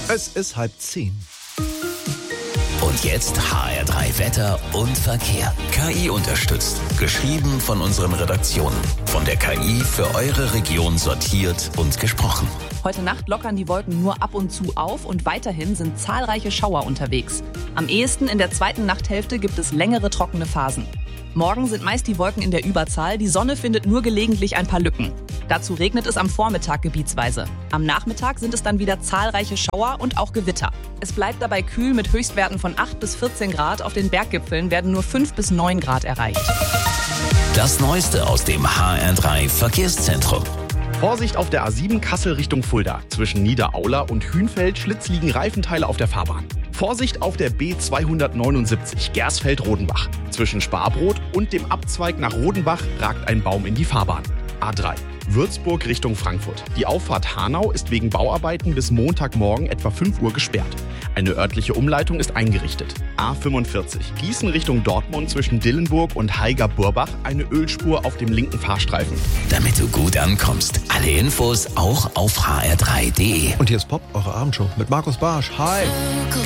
Es ist 9:30. Und jetzt HR3 Wetter und Verkehr. KI unterstützt. Geschrieben von unseren Redaktionen. Von der KI für eure Region sortiert und gesprochen. Heute Nacht lockern die Wolken nur ab und zu auf und weiterhin sind zahlreiche Schauer unterwegs. Am ehesten in der zweiten Nachthälfte gibt es längere trockene Phasen. Morgen sind meist die Wolken in der Überzahl, die Sonne findet nur gelegentlich ein paar Lücken. Dazu regnet es am Vormittag gebietsweise. Am Nachmittag sind es dann wieder zahlreiche Schauer und auch Gewitter. Es bleibt dabei kühl mit Höchstwerten von 8 bis 14 Grad. Auf den Berggipfeln werden nur 5 bis 9 Grad erreicht. Das Neueste aus dem HR3 Verkehrszentrum. Vorsicht auf der A7 Kassel Richtung Fulda. Zwischen Niederaula und Hünfeld liegen Reifenteile auf der Fahrbahn. Vorsicht auf der B279 Gersfeld-Rodenbach. Zwischen Sparbrot und dem Abzweig nach Rodenbach ragt ein Baum in die Fahrbahn. A3 Würzburg Richtung Frankfurt. Die Auffahrt Hanau ist wegen Bauarbeiten bis Montagmorgen etwa 5 Uhr gesperrt. Eine örtliche Umleitung ist eingerichtet. A45 Gießen Richtung Dortmund zwischen Dillenburg und Haiger-Burbach eine Ölspur auf dem linken Fahrstreifen. Damit du gut ankommst. Alle Infos auch auf hr3.de. Und hier ist Pop, eure Abendshow mit Markus Barsch. Hi!